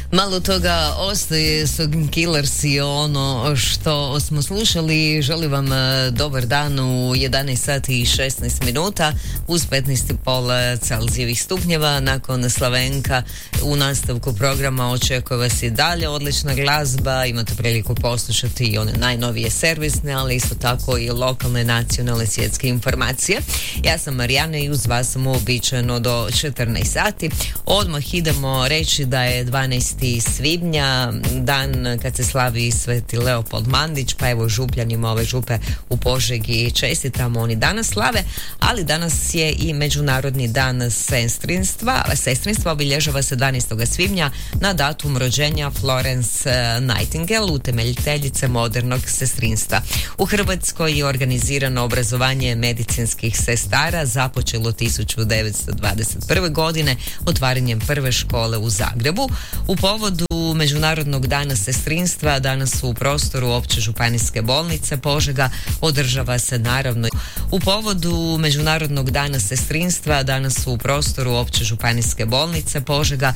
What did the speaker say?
Malo toga ostaje s Killers i ono što smo slušali. Želim vam dobar dan u 11 sati i 16 minuta uz 15,5 Celzijevih stupnjeva. Nakon Slavenka u nastavku programa očekuje vas i dalje odlična glazba. Imate priliku poslušati i one najnovije servisne, ali isto tako i lokalne, nacionalne, svjetske informacije. Ja sam Marijana i uz vas sam uobičajeno do 14 sati. Odmah idemo reći da je 12. svibnja, dan kad se slavi Sveti Leopold Mandić, pa evo župljanima ove župe u Požegi čestitamo, oni danas slave, ali danas je i Međunarodni dan sestrinstva. Sestrinstva obilježava se 12. svibnja na datum rođenja Florence Nightingale, utemeljiteljice modernog sestrinstva. U Hrvatskoj je organizirano obrazovanje medicinskih sestara, započelo 1921. godine otvaranjem prve škole u Zagrebu. U povodu Međunarodnog dana sestrinstva danas u prostoru Opće županijske bolnice Požega održava se naravno u povodu Međunarodnog dana sestrinstva danas u prostoru Opće županijske bolnice Požega